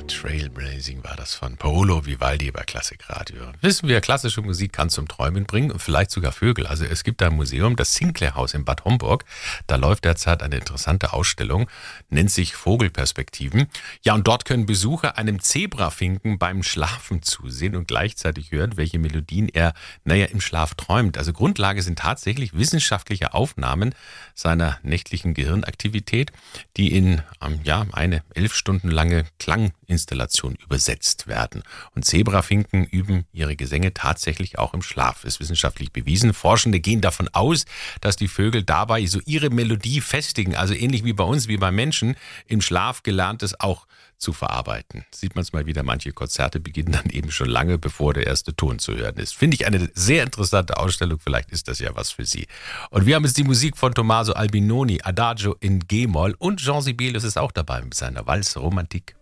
Trailblazing war das von Paolo Vivaldi bei Klassikradio. Wissen wir, klassische Musik kann zum Träumen bringen und vielleicht sogar Vögel. Also es gibt da ein Museum, das Sinclair-Haus in Bad Homburg. Da läuft derzeit eine interessante Ausstellung, nennt sich Vogelperspektiven. Ja, und dort können Besucher einem Zebrafinken beim Schlafen zusehen und gleichzeitig hören, welche Melodien er, im Schlaf träumt. Also Grundlage sind tatsächlich wissenschaftliche Aufnahmen seiner nächtlichen Gehirnaktivität, die in eine 11 Stunden lange Klanginstallation übersetzt werden. Und Zebrafinken üben ihre Gesänge tatsächlich auch im Schlaf. Ist wissenschaftlich bewiesen. Forschende gehen davon aus, dass die Vögel dabei so ihre Melodie festigen, also ähnlich wie bei uns, wie beim Menschen, im Schlaf Gelerntes auch zu verarbeiten. Sieht man es mal wieder, manche Konzerte beginnen dann eben schon lange, bevor der erste Ton zu hören ist. Finde ich eine sehr interessante Ausstellung, vielleicht ist das ja was für Sie. Und wir haben jetzt die Musik von Tommaso Albinoni, Adagio in G-Moll, und Jean Sibelius ist auch dabei mit seiner Walz Romantik.